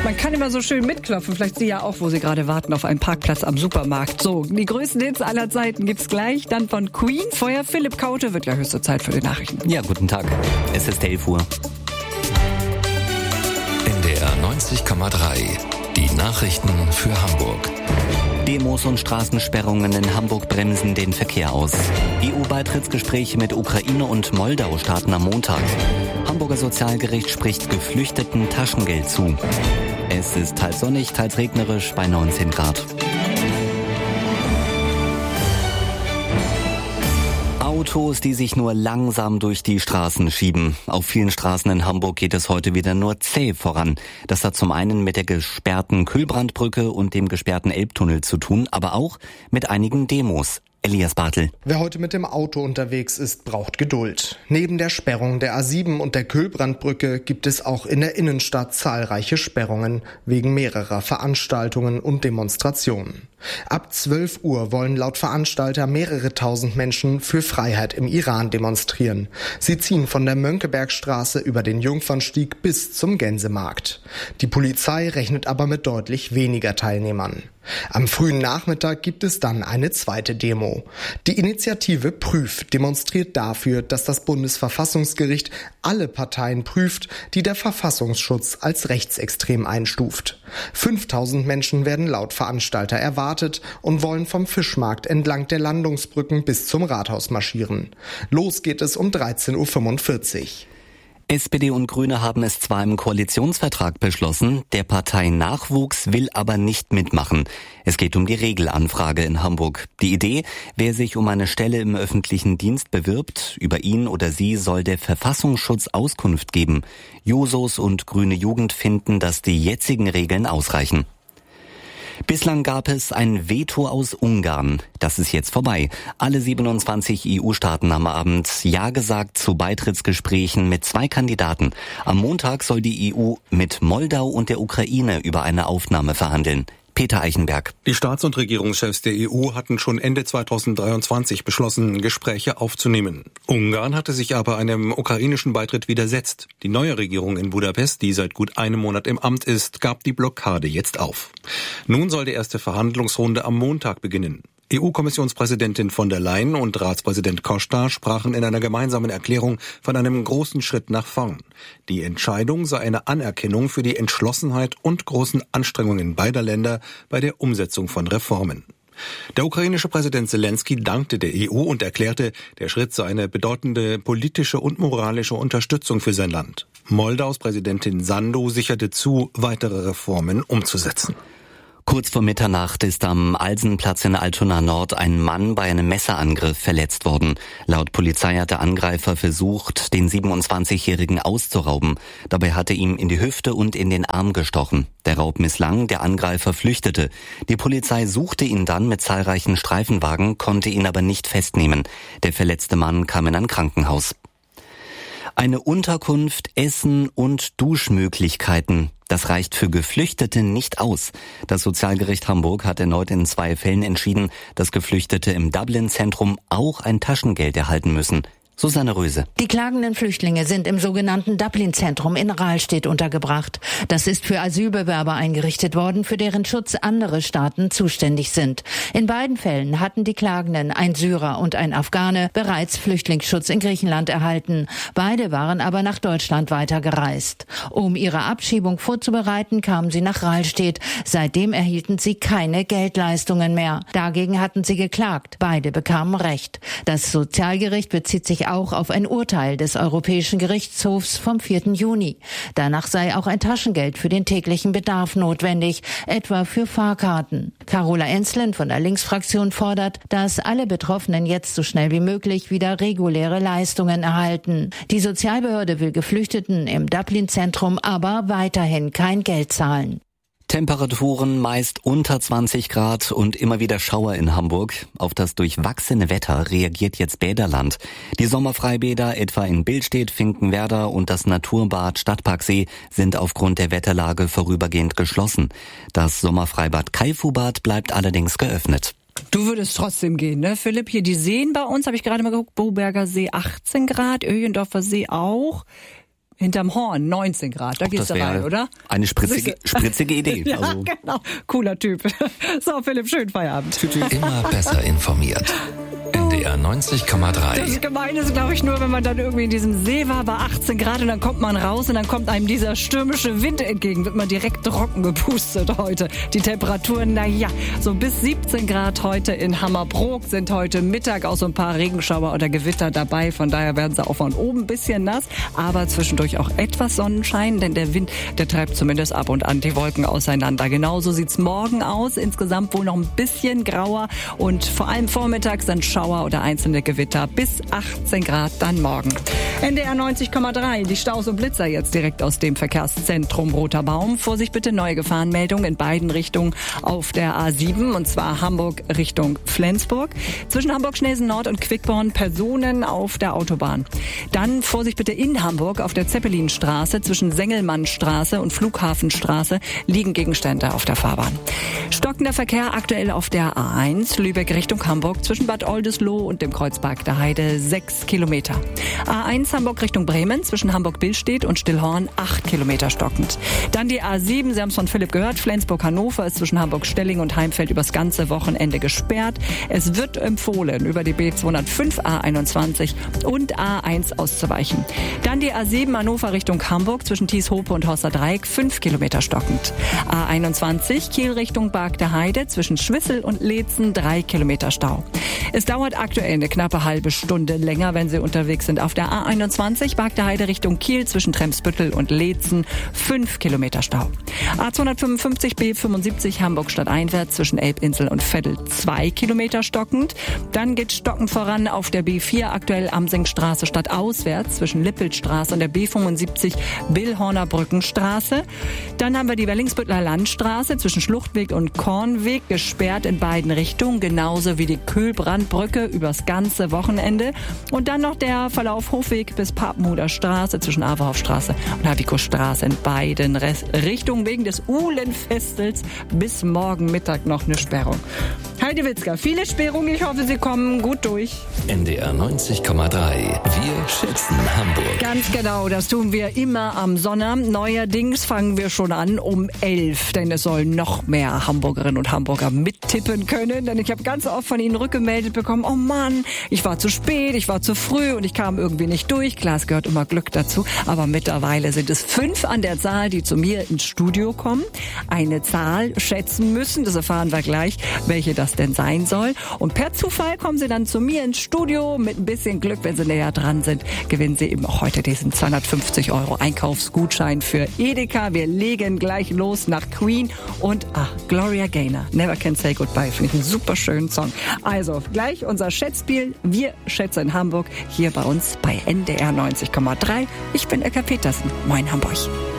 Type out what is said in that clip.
Man kann immer so schön mitklopfen. Vielleicht Sie ja auch, wo Sie gerade warten auf einen Parkplatz am Supermarkt. So, die größten Hits aller Zeiten gibt's gleich. Dann von Queen. Vorher Philipp Kaute, wird ja höchste Zeit für die Nachrichten. Ja, guten Tag. Es ist 11 Uhr. NDR 90,3. Die Nachrichten für Hamburg. Demos und Straßensperrungen in Hamburg bremsen den Verkehr aus. EU-Beitrittsgespräche mit Ukraine und Moldau starten am Montag. Hamburger Sozialgericht spricht Geflüchteten Taschengeld zu. Es ist teils sonnig, teils regnerisch bei 19 Grad. Autos, die sich nur langsam durch die Straßen schieben. Auf vielen Straßen in Hamburg geht es heute wieder nur zäh voran. Das hat zum einen mit der gesperrten Kühlbrandbrücke und dem gesperrten Elbtunnel zu tun, aber auch mit einigen Demos. Elias Bartel. Wer heute mit dem Auto unterwegs ist, braucht Geduld. Neben der Sperrung der A7 und der Kühlbrandbrücke gibt es auch in der Innenstadt zahlreiche Sperrungen wegen mehrerer Veranstaltungen und Demonstrationen. Ab 12 Uhr wollen laut Veranstalter mehrere tausend Menschen für Freiheit im Iran demonstrieren. Sie ziehen von der Mönckebergstraße über den Jungfernstieg bis zum Gänsemarkt. Die Polizei rechnet aber mit deutlich weniger Teilnehmern. Am frühen Nachmittag gibt es dann eine zweite Demo. Die Initiative Prüf demonstriert dafür, dass das Bundesverfassungsgericht alle Parteien prüft, die der Verfassungsschutz als rechtsextrem einstuft. 5000 Menschen werden laut Veranstalter erwartet und wollen vom Fischmarkt entlang der Landungsbrücken bis zum Rathaus marschieren. Los geht es um 13:45 Uhr. SPD und Grüne haben es zwar im Koalitionsvertrag beschlossen, der Partei Nachwuchs will aber nicht mitmachen. Es geht um die Regelanfrage in Hamburg. Die Idee, wer sich um eine Stelle im öffentlichen Dienst bewirbt, über ihn oder sie soll der Verfassungsschutz Auskunft geben. Jusos und Grüne Jugend finden, dass die jetzigen Regeln ausreichen. Bislang gab es ein Veto aus Ungarn. Das ist jetzt vorbei. Alle 27 EU-Staaten haben am Abend Ja gesagt zu Beitrittsgesprächen mit 2 Kandidaten. Am Montag soll die EU mit Moldau und der Ukraine über eine Aufnahme verhandeln. Peter Eichenberg. Die Staats- und Regierungschefs der EU hatten schon Ende 2023 beschlossen, Gespräche aufzunehmen. Ungarn hatte sich aber einem ukrainischen Beitritt widersetzt. Die neue Regierung in Budapest, die seit gut einem Monat im Amt ist, gab die Blockade jetzt auf. Nun soll die erste Verhandlungsrunde am Montag beginnen. EU-Kommissionspräsidentin von der Leyen und Ratspräsident Costa sprachen in einer gemeinsamen Erklärung von einem großen Schritt nach vorn. Die Entscheidung sei eine Anerkennung für die Entschlossenheit und großen Anstrengungen beider Länder bei der Umsetzung von Reformen. Der ukrainische Präsident Selenskyj dankte der EU und erklärte, der Schritt sei eine bedeutende politische und moralische Unterstützung für sein Land. Moldaus Präsidentin Sandu sicherte zu, weitere Reformen umzusetzen. Kurz vor Mitternacht ist am Alsenplatz in Altona Nord ein Mann bei einem Messerangriff verletzt worden. Laut Polizei hat der Angreifer versucht, den 27-Jährigen auszurauben. Dabei hatte ihm in die Hüfte und in den Arm gestochen. Der Raub misslang, der Angreifer flüchtete. Die Polizei suchte ihn dann mit zahlreichen Streifenwagen, konnte ihn aber nicht festnehmen. Der verletzte Mann kam in ein Krankenhaus. Eine Unterkunft, Essen und Duschmöglichkeiten. Das reicht für Geflüchtete nicht aus. Das Sozialgericht Hamburg hat erneut in 2 Fällen entschieden, dass Geflüchtete im Dublin-Zentrum auch ein Taschengeld erhalten müssen. Susanne Röse. Die klagenden Flüchtlinge sind im sogenannten Dublin-Zentrum in Rahlstedt untergebracht. Das ist für Asylbewerber eingerichtet worden, für deren Schutz andere Staaten zuständig sind. In beiden Fällen hatten die Klagenden, ein Syrer und ein Afghane, bereits Flüchtlingsschutz in Griechenland erhalten. Beide waren aber nach Deutschland weitergereist. Um ihre Abschiebung vorzubereiten, kamen sie nach Rahlstedt. Seitdem erhielten sie keine Geldleistungen mehr. Dagegen hatten sie geklagt. Beide bekamen Recht. Das Sozialgericht bezieht sich auch auf ein Urteil des Europäischen Gerichtshofs vom 4. Juni. Danach sei auch ein Taschengeld für den täglichen Bedarf notwendig, etwa für Fahrkarten. Carola Enzlen von der Linksfraktion fordert, dass alle Betroffenen jetzt so schnell wie möglich wieder reguläre Leistungen erhalten. Die Sozialbehörde will Geflüchteten im Dublin-Zentrum aber weiterhin kein Geld zahlen. Temperaturen meist unter 20 Grad und immer wieder Schauer in Hamburg. Auf das durchwachsene Wetter reagiert jetzt Bäderland. Die Sommerfreibäder etwa in Billstedt, Finkenwerder und das Naturbad Stadtparksee sind aufgrund der Wetterlage vorübergehend geschlossen. Das Sommerfreibad Kaifubad bleibt allerdings geöffnet. Du würdest trotzdem gehen, ne, Philipp? Hier die Seen bei uns, habe ich gerade mal geguckt, Boberger See 18 Grad, Öjendorfer See auch. Hinterm Horn, 19 Grad. Da gehst du rein, oder? Eine spritzige Idee. Ja, also. Genau. Cooler Typ. So, Philipp, schönen Feierabend. Immer besser informiert. NDR 90,3. Das Gemeine ist, glaube ich, nur, wenn man dann irgendwie in diesem See war bei 18 Grad und dann kommt man raus und dann kommt einem dieser stürmische Wind entgegen, wird man direkt trocken gepustet heute. Die Temperaturen, naja, so bis 17 Grad heute in Hammerbrook, sind heute Mittag auch so ein paar Regenschauer oder Gewitter dabei. Von daher werden sie auch von oben ein bisschen nass, aber zwischendurch auch etwas Sonnenschein, denn der Wind, der treibt zumindest ab und an die Wolken auseinander. Genauso sieht's morgen aus. Insgesamt wohl noch ein bisschen grauer und vor allem vormittags dann Schauer oder einzelne Gewitter bis 18 Grad dann morgen. NDR 90,3, die Staus und Blitzer jetzt direkt aus dem Verkehrszentrum Roter Baum. Vorsicht bitte, neue Gefahrenmeldung in beiden Richtungen auf der A7 und zwar Hamburg Richtung Flensburg. Zwischen Hamburg-Schnelsen Nord und Quickborn Personen auf der Autobahn. Dann Vorsicht bitte in Hamburg auf der Zeppelinstraße zwischen Sengelmannstraße und Flughafenstraße liegen Gegenstände auf der Fahrbahn. Stockender Verkehr aktuell auf der A1 Lübeck Richtung Hamburg zwischen Bad Oldesloe und dem Kreuzberg der Heide 6 Kilometer. A1 Hamburg Richtung Bremen zwischen Hamburg-Billstedt und Stillhorn 8 Kilometer stockend. Dann die A7, Sie haben es von Philipp gehört, Flensburg-Hannover ist zwischen Hamburg-Stelling und Heimfeld übers ganze Wochenende gesperrt. Es wird empfohlen, über die B205, A21 und A1 auszuweichen. Dann die A7 Hannover Richtung Hamburg zwischen Thieshope und Horster Dreieck 5 Kilometer stockend. A21 Kiel Richtung Barg der Heide zwischen Schwissel und Leetzen 3 Kilometer Stau. Es dauert aktuell eine knappe halbe Stunde länger, wenn Sie unterwegs sind. Auf der A21 Barg der Heide Richtung Kiel zwischen Tremsbüttel und Leetzen 5 Kilometer Stau. A255 B75 Hamburg stadteinwärts zwischen Elbinsel und Veddel 2 Kilometer stockend. Dann geht stockend voran auf der B4 aktuell Amsingstraße stadtauswärts zwischen Lippelstraße und der B75 Billhorner Brückenstraße. Dann haben wir die Wellingsbüttler Landstraße zwischen Schluchtweg und Kornweg gesperrt in beiden Richtungen, genauso wie die Kühlbrandbrücke übers ganze Wochenende. Und dann noch der Verlauf Hofweg bis Papenhuder Straße zwischen Averhoffstraße und Havikostraße in beiden Richtungen wegen des Uhlenfestels bis morgen Mittag noch eine Sperrung. Heidi Witzka, viele Sperrungen, ich hoffe, Sie kommen gut durch. NDR 90,3. Wir schätzen Hamburg. Ganz genau, das tun wir immer am Sonnabend. Neuerdings fangen wir schon an um 11, denn es sollen noch mehr Hamburgerinnen und Hamburger mittippen können. Denn ich habe ganz oft von Ihnen rückgemeldet bekommen, oh Mann, ich war zu spät, ich war zu früh und ich kam irgendwie nicht durch. Klar, es gehört immer Glück dazu, aber mittlerweile sind es 5 an der Zahl, die zu mir ins Studio kommen, eine Zahl schätzen müssen. Das erfahren wir gleich, welche das denn sein soll. Und per Zufall kommen Sie dann zu mir ins Studio. Mit ein bisschen Glück, wenn Sie näher dran sind, gewinnen Sie eben auch heute diesen 250 € Einkaufsgutschein für Edeka. Wir legen gleich los nach Queen und Gloria Gaynor. Never Can Say Goodbye. Finde ich einen super schönen Song. Also, gleich unser Schätzspiel. Wir schätzen Hamburg hier bei uns bei NDR 90,3. Ich bin Ilka Petersen. Moin Hamburg.